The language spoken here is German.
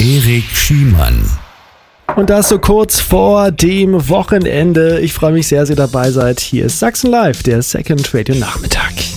Erik Schiemann. Und das so kurz vor dem Wochenende. Ich freue mich sehr, dass ihr dabei seid. Hier ist Sachsen Live, der Second Radio Nachmittag.